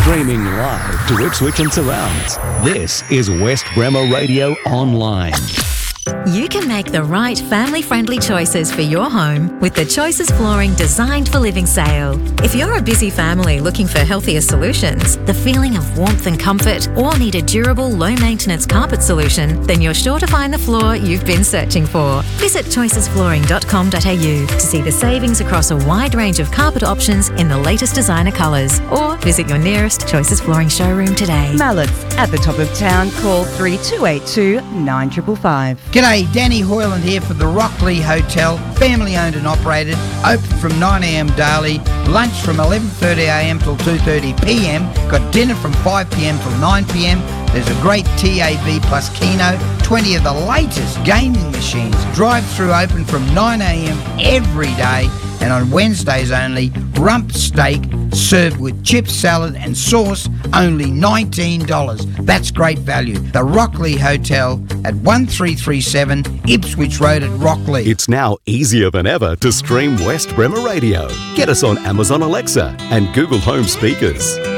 Streaming live to Ipswich and surrounds. This is West Bremer Radio Online. You can make the right family-friendly choices for your home with the Choices Flooring Designed for Living sale. If you're a busy family looking for healthier solutions, the feeling of warmth and comfort, or need a durable, low-maintenance carpet solution, then you're sure to find the floor you've been searching for. Visit choicesflooring.com.au to see the savings across a wide range of carpet options in the latest designer colours, or visit your nearest Choices Flooring showroom today. Mallett's at the top of town. Call 3282 9555. G'day, Danny Hoyland here for the Rockley Hotel, family owned and operated, open from 9am daily, lunch from 11:30am till 2:30pm, got dinner from 5pm till 9pm. There's a great TAV plus Keno, 20 of the latest gaming machines, drive-through open from 9am every day, and on Wednesdays only, rump steak served with chips, salad and sauce, only $19. That's great value. The Rockley Hotel at 1337 Ipswich Road at Rockley. It's now easier than ever to stream West Bremer Radio. Get us on Amazon Alexa and Google Home speakers.